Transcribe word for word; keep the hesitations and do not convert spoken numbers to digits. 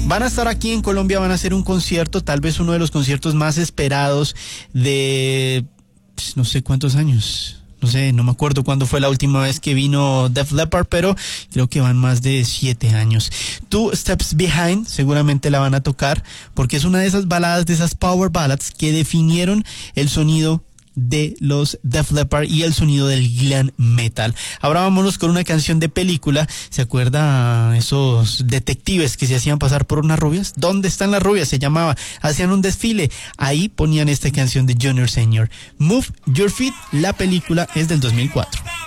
Van a estar aquí en Colombia, van a hacer un concierto, tal vez uno de los conciertos más esperados de pues, no sé cuántos años. No sé, no me acuerdo cuándo fue la última vez que vino Def Leppard, pero creo que van más de siete años. Two Steps Behind seguramente la van a tocar porque es una de esas baladas, de esas power ballads que definieron el sonido de los Def Leppard y el sonido del glam metal. Ahora vámonos con una canción de película. ¿Se acuerda esos detectives que se hacían pasar por unas rubias? ¿Dónde están las rubias? Se llamaba. Hacían un desfile. Ahí ponían esta canción de Junior Senior. Move Your Feet. La película es del dos mil cuatro.